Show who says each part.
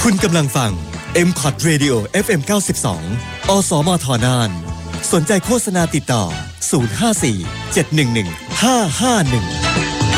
Speaker 1: คุณกำลังฟัง M-Cot Radio FM 92 อสมทน่าน สนใจโฆษณาติดต่อ 054 711 551